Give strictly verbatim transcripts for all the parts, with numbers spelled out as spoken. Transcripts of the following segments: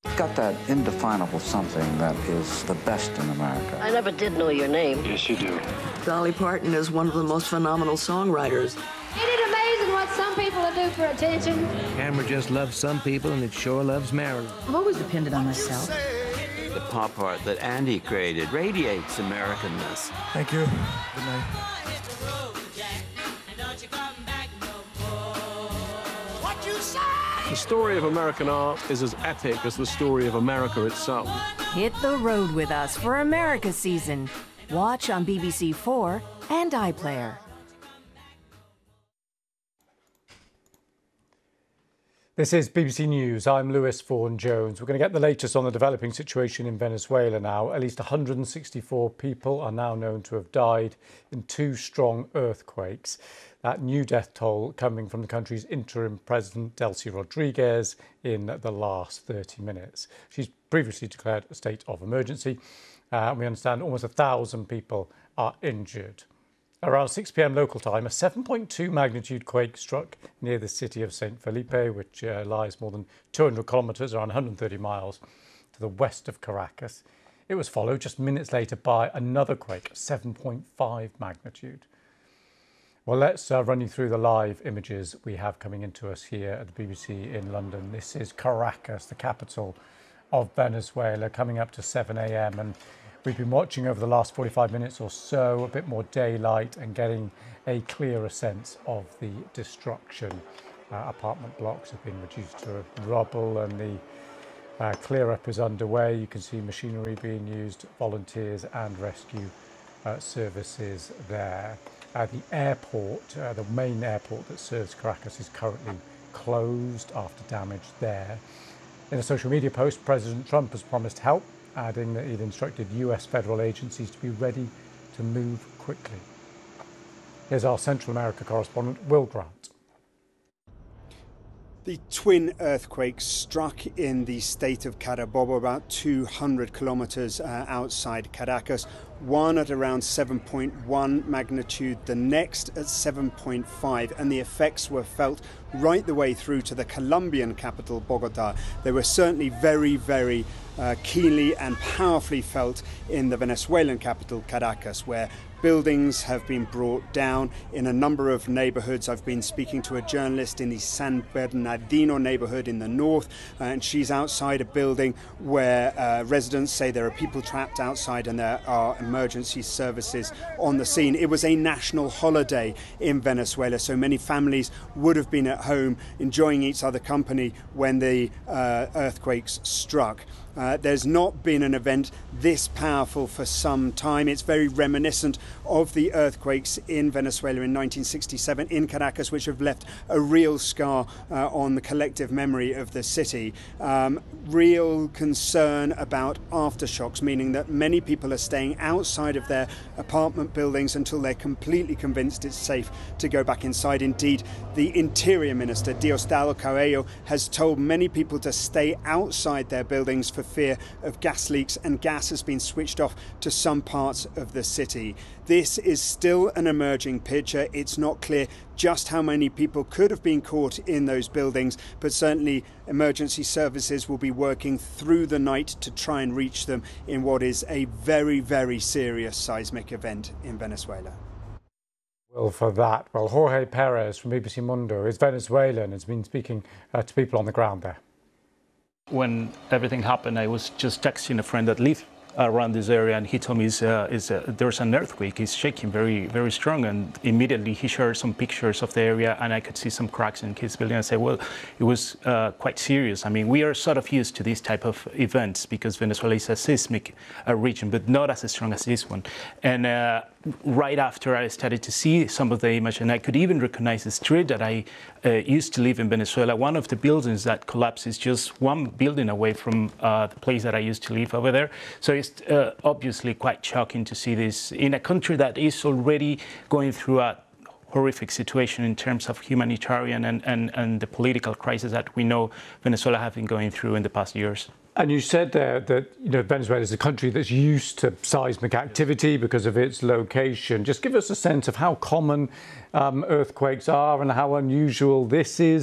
Got that indefinable something that is the best in America. I never did know your name. Yes, you do. Dolly Parton is one of the most phenomenal songwriters. Ain't it amazing what some people will do for attention? Hammer just loves some people, and it sure loves Marilyn. I've always depended on myself. The pop art that Andy created radiates Americanness. Thank you. Good night. The story of American art is as epic as the story of America itself. Hit the road with us for America season. Watch on B B C four and iPlayer. This is B B C News. I'm Lewis Vaughan-Jones. We're going to get the latest on the developing situation in Venezuela now. At least one hundred sixty-four people are now known to have died in two strong earthquakes. That new death toll coming from the country's interim president, Delcy Rodriguez, in the last thirty minutes. She's previously declared a state of emergency. Uh, and we understand almost one thousand people are injured. Around six p m local time, a seven point two magnitude quake struck near the city of Saint Felipe, which uh, lies more than two hundred kilometres, around one hundred thirty miles, to the west of Caracas. It was followed just minutes later by another quake, seven point five magnitude. Well, let's uh, run you through the live images we have coming into us here at the B B C in London. This is Caracas, the capital of Venezuela, coming up to seven a m and we've been watching over the last forty-five minutes or so, a bit more daylight and getting a clearer sense of the destruction. Uh, apartment blocks have been reduced to rubble and the uh, clear-up is underway. You can see machinery being used, volunteers and rescue uh, services there. Uh, the airport, uh, the main airport that serves Caracas, is currently closed after damage there. In a social media post, President Trump has promised help, adding that he'd instructed U S federal agencies to be ready to move quickly. Here's our Central America correspondent, Will Grant. The twin earthquakes struck in the state of Carabobo, about two hundred kilometres uh, outside Caracas. One at around seven point one magnitude, the next at seven point five, and the effects were felt right the way through to the Colombian capital, Bogota. They were certainly very, very uh, keenly and powerfully felt in the Venezuelan capital, Caracas, where buildings have been brought down in a number of neighbourhoods. I've been speaking to a journalist in the San Bernardino neighbourhood in the north, uh, and she's outside a building where uh, residents say there are people trapped outside and there are emergency services on the scene. It was a national holiday in Venezuela, so many families would have been at home enjoying each other company when the uh, earthquakes struck. Uh, there's not been an event this powerful for some time. It's very reminiscent of the earthquakes in Venezuela in nineteen sixty-seven in Caracas, which have left a real scar uh, on the collective memory of the city. Um, real concern about aftershocks, meaning that many people are staying outside of their apartment buildings until they're completely convinced it's safe to go back inside. Indeed, the Interior Minister, Diosdado Cabello, has told many people to stay outside their buildings for fear of gas leaks, and gas has been switched off to some parts of the city. This is still an emerging picture. It's not clear just how many people could have been caught in those buildings, but certainly emergency services will be working through the night to try and reach them in what is a very, very serious seismic event in Venezuela. Well, for that, well, Jorge Perez from B B C Mundo is Venezuelan, has been speaking uh, to people on the ground there. When everything happened, I was just texting a friend that lived around this area, and he told me is uh, is uh, there's an earthquake. It's shaking very, very strong, and immediately he shared some pictures of the area, and I could see some cracks in his building. I said, well, it was uh, quite serious. I mean, we are sort of used to this type of events because Venezuela is a seismic uh, region, but not as strong as this one. And uh, right after I started to see some of the image, and I could even recognize the street that I uh, used to live in Venezuela. One of the buildings that collapsed is just one building away from uh, the place that I used to live over there. So it's uh, obviously quite shocking to see this in a country that is already going through a horrific situation in terms of humanitarian and, and, and the political crisis that we know Venezuela have been going through in the past years. And you said there that, you know, Venezuela is a country that's used to seismic activity because of its location. Just give us a sense of how common um, earthquakes are and how unusual this is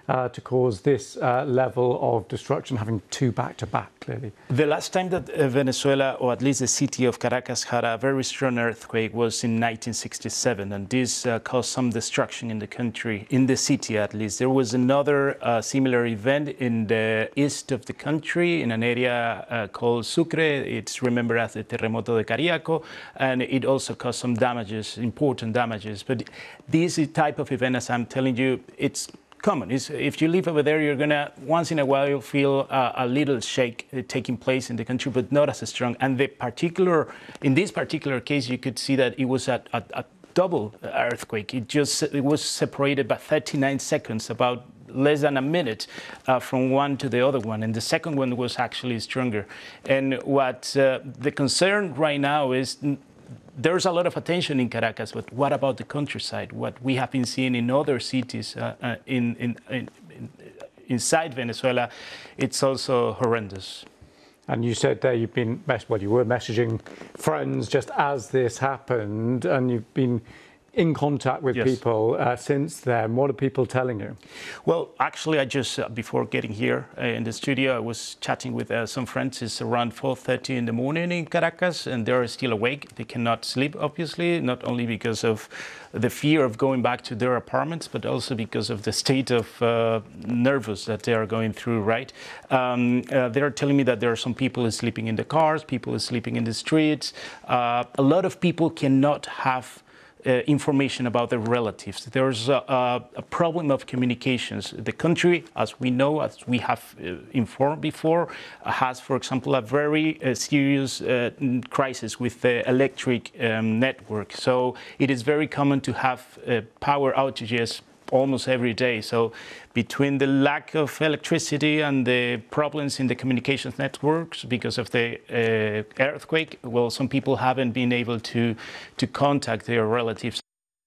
uh, to cause this uh, level of destruction, having two back-to-back, clearly? The last time that uh, Venezuela, or at least the city of Caracas, had a very strong earthquake was in nineteen sixty-seven, and this uh, caused some destruction in the country, in the city at least. There was another uh, similar event in the east of the country, in an area uh, called Sucre. It's remembered as the Terremoto de Cariaco, and it also caused some damages, important damages. But this type of event, as I'm telling you, it's common. It's, if you live over there, you're gonna once in a while feel uh, a little shake uh, taking place in the country, but not as strong. And the particular, in this particular case, you could see that it was a, a, a double earthquake. It just it was separated by thirty-nine seconds, about less than a minute uh, from one to the other one, and the second one was actually stronger. And what uh, the concern right now is, there's a lot of attention in Caracas, but what about the countryside? What we have been seeing in other cities uh, uh, in, in, in, in, inside Venezuela, it's also horrendous. And you said there you've been, well, you were messaging friends just as this happened, and you've been in contact with yes. people uh, since then. What are people telling you? Well, actually, I just, uh, before getting here uh, in the studio, I was chatting with uh, some friends. It's around four thirty in the morning in Caracas, and they're still awake. They cannot sleep, obviously, not only because of the fear of going back to their apartments, but also because of the state of uh, nervous that they are going through, right? Um, uh, they're telling me that there are some people sleeping in the cars, people sleeping in the streets. Uh, a lot of people cannot have Uh, information about their relatives. There's a, a, a problem of communications. The country, as we know, as we have uh, informed before, uh, has, for example, a very uh, serious uh, crisis with the electric um, network. So it is very common to have uh, power outages almost every day. So between the lack of electricity and the problems in the communications networks because of the uh, earthquake, well, some people haven't been able to, to contact their relatives.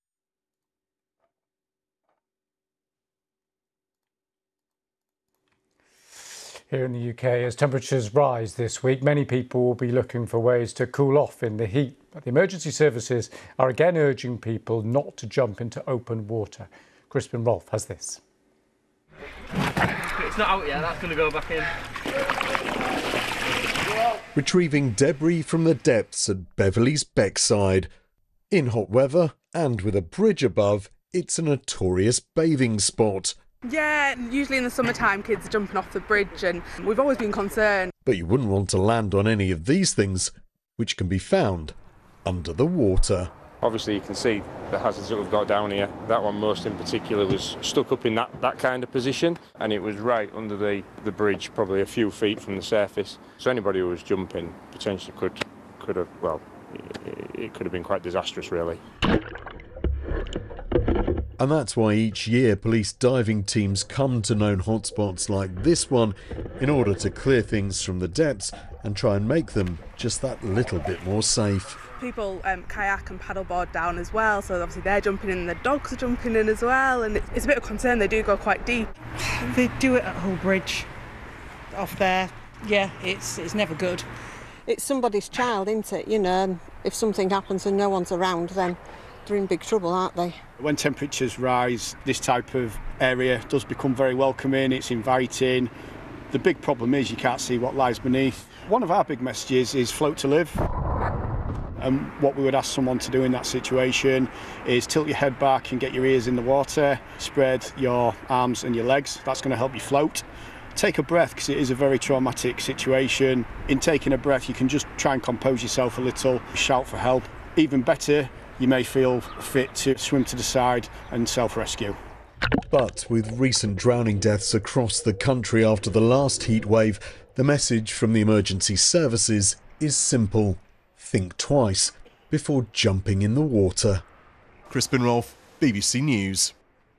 Here in the U K, as temperatures rise this week, many people will be looking for ways to cool off in the heat. But the emergency services are again urging people not to jump into open water. Crispin Rolfe has this. It's not out yet, that's going to go back in. Retrieving debris from the depths at Beverley's Beckside. In hot weather and with a bridge above, it's a notorious bathing spot. Yeah, usually in the summertime kids are jumping off the bridge and we've always been concerned. But you wouldn't want to land on any of these things, which can be found under the water. Obviously you can see the hazards that we've got down here. That one most in particular was stuck up in that, that kind of position, and it was right under the, the bridge, probably a few feet from the surface. So anybody who was jumping potentially could, could have, well, it, it could have been quite disastrous really. And that's why each year police diving teams come to known hotspots like this one in order to clear things from the depths and try and make them just that little bit more safe. People um, kayak and paddleboard down as well, so obviously they're jumping in, the dogs are jumping in as well, and it's a bit of concern. They do go quite deep. They do it at Hull Bridge, off there. Yeah, it's it's never good. It's somebody's child, isn't it? You know, and if something happens and no one's around, then they're in big trouble, aren't they? When temperatures rise, this type of area does become very welcoming, it's inviting. The big problem is you can't see what lies beneath. One of our big messages is float to live. And what we would ask someone to do in that situation is tilt your head back and get your ears in the water, spread your arms and your legs. That's going to help you float. Take a breath, because it is a very traumatic situation. In taking a breath, you can just try and compose yourself a little, shout for help. Even better, you may feel fit to swim to the side and self-rescue. But with recent drowning deaths across the country after the last heat wave, the message from the emergency services is simple. Think twice before jumping in the water. Crispin Rolfe, B B C News.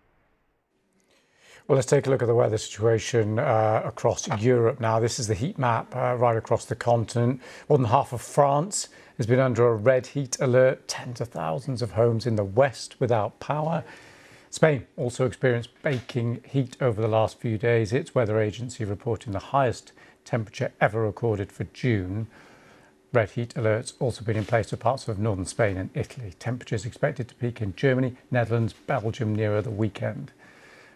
Well, let's take a look at the weather situation uh, across Europe now. This is the heat map uh, right across the continent. More than half of France has been under a red heat alert. Tens of thousands of homes in the west without power. Spain also experienced baking heat over the last few days. Its weather agency reporting the highest temperature ever recorded for June. Red heat alerts also been in place for parts of northern Spain and Italy. Temperatures expected to peak in Germany, Netherlands, Belgium nearer the weekend.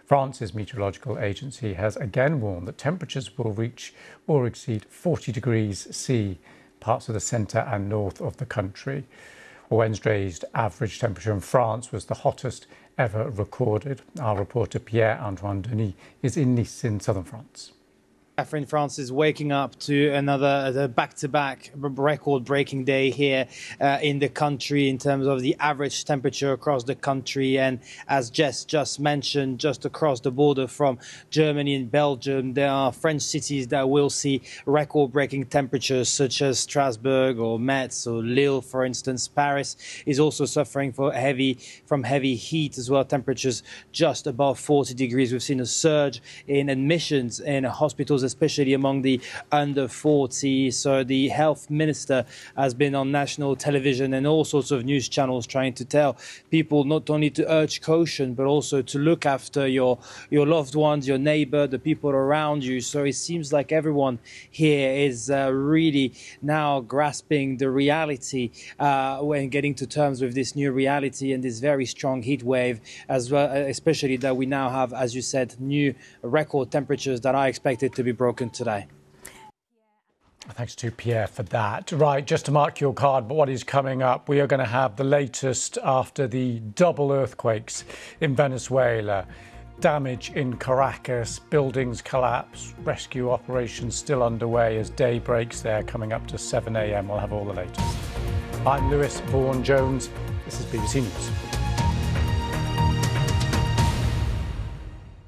France's meteorological agency has again warned that temperatures will reach or exceed forty degrees C, parts of the centre and north of the country. Wednesday's average temperature in France was the hottest ever recorded. Our reporter Pierre-Antoine Denis is in Nice in southern France. In France is waking up to another back-to-back record-breaking day here uh, in the country in terms of the average temperature across the country. And as Jess just mentioned, just across the border from Germany and Belgium, there are French cities that will see record-breaking temperatures such as Strasbourg or Metz or Lille, for instance. Paris is also suffering for heavy, from heavy heat as well, temperatures just above forty degrees. We've seen a surge in admissions in hospitals, especially among the under forty. So the health minister has been on national television and all sorts of news channels trying to tell people not only to urge caution, but also to look after your, your loved ones, your neighbor, the people around you. So it seems like everyone here is uh, really now grasping the reality uh, when getting to terms with this new reality and this very strong heat wave, as well, especially that we now have, as you said, new record temperatures that are expected to be broken today. Thanks to Pierre for that. Right, just to mark your card, but what is coming up, we are going to have the latest after the double earthquakes in Venezuela. Damage in Caracas, buildings collapse, rescue operations still underway as day breaks there, coming up to seven a m. We'll have all the latest. I'm Lewis Vaughan-Jones. This is B B C News.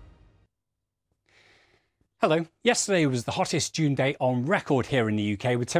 Hello. Yesterday was the hottest June day on record here in the U K, with